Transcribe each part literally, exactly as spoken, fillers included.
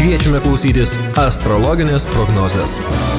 Kviečiame klausytis astrologinės prognozės.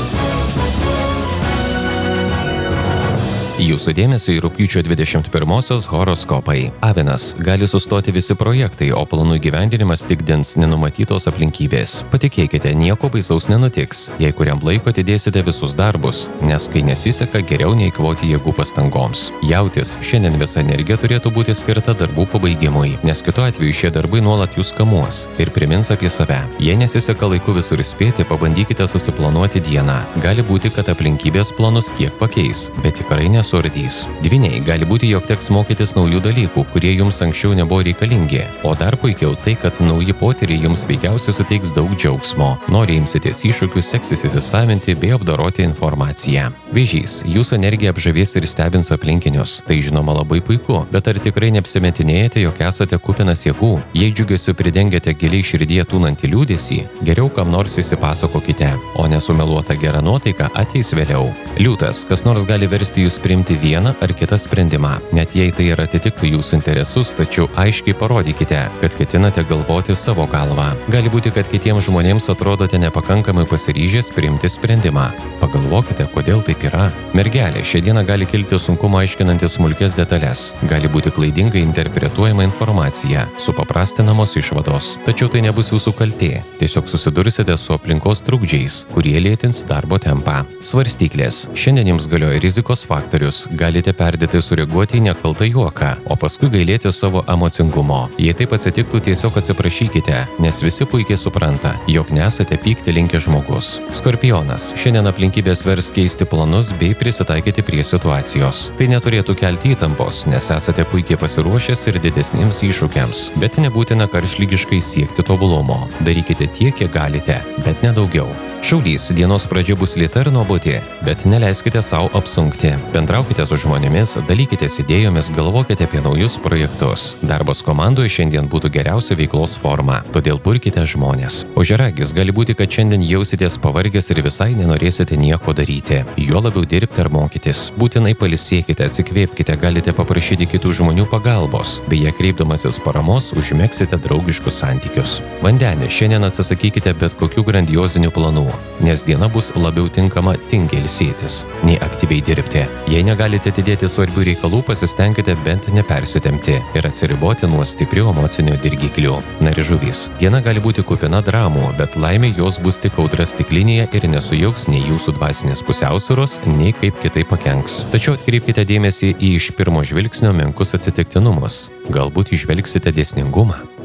Jūsų dėmesio į rugpjūčio dvidešimt pirmosios horoskopai. Avinas, gali sustoti visi projektai, o planų įgyvendinimas tik dins nenumatytos aplinkybės. Patikėkite, nieko baisaus nenutiks, jei kuriam laiko atidėsite visus darbus, nes kai nesiseka, geriau neįkvoti jėgų pastangoms. Jautis, šiandien visa energija turėtų būti skirta darbų pabaigimui, nes kitu atveju šie darbai nuolat jūs kamuos ir primins apie save. Jei nesiseka laiku visur spėti, pabandykite susiplanuoti dieną. Gali būti, kad aplinkybės planus kiek pakeis, bet tikrai nesurdys. Dvyniai, gali būti, jog teks mokytis naujų dalykų, kurie jums anksčiau nebuvo reikalingi, o dar puikiau tai, kad nauji potyriai jums veikiausiai suteiks daug džiaugsmo. Nori imsitės iššūkius, seksis įsisavinti bei apdoroti informaciją. Vėžys, jūsų energija apžavės ir stebins aplinkinius. Tai žinoma labai puiku, bet ar tikrai neapsimetinėjate, jog esate kupinas jėgų? Jei džiugesiu pridengiate giliai širdyje tūnantį liūdesį, geriau kam nors įsipasakokite, o nesumeluota gera nuotaika ateis vėliau. Liūtas, kas nors gali versti jūs priimti vieną ar kitą sprendimą, net jei tai ir atitiktų jūsų interesus, tačiau aiškiai parodykite, kad ketinate galvoti savo galvą. Gali būti, kad kitiems žmonėms atrodote nepakankamai pasiryžęs priimti sprendimą. Pagalvokite, kodėl taip yra. Mergelė, šią dieną gali kilti sunkumų aiškinantis smulkias detalės, gali būti klaidingai interpretuojama informacija, supaprastinamos išvados. Tačiau tai nebus jūsų kaltė, tiesiog susidursite su aplinkos trukdžiais, kurie lėtins darbo tempą. Svarstyklės, šiandien jums galioja rizikos faktorius, galite perdėtai sureaguoti į nekaltą juoką, o paskui gailėti savo emocingumo. Jei taip atsitiktų, tiesiog atsiprašykite, nes visi puikiai supranta, jog nesate pykti linkęs žmogus. Skorpionas, šiandien aplinkybės vers keisti planus bei prisitaikyti prie situacijos. Tai neturėtų kelti įtampos, nes esate puikiai pasiruošęs ir didesniems iššūkiams, bet nebūtina karštlygiškai siekti tobulumo. Darykite tiek, kiek galite, bet ne daugiau. Šaulys, dienos pradžia bus lėta ir nuobodi, bet neleiskite savo apsunkti. Bendraukite su žmonėmis, dalykitės idėjomis, galvokite apie naujus projektus. Darbas komandoje šiandien būtų geriausia veiklos forma, todėl burkite žmonės. Ožiaragis, gali būti, kad šiandien jausitės pavargęs ir visai nenorėsite nieko daryti. Juo labiau dirbti ar mokytis. Būtinai pailsėkite, atsikvėpkite, galite paprašyti kitų žmonių pagalbos. Beje, kreipdamasis paramos, užmegsite draugiškus santykius. Vandenė, šiandien atsisakykite bet kokių grandiozinių planų, nes diena bus labiau tinkama tingiai ilsėtis, nei aktyviai dirbti. Jei negalite atidėti svarbių reikalų, pasistengkite bent nepersitempti ir atsiriboti nuo stiprių emocinių dirgiklių. Na ir žuvys, diena gali būti kupina dramų, bet laimė jos bus tik audra stiklinėje ir nesujauks nei jūsų dvasinės pusiausvyros, nei kaip kitai pakenks. Tačiau atkreipkite dėmesį į iš pirmo žvilgsnio menkus atsitiktinumus. Galbūt įžvelgsite dėsningumą.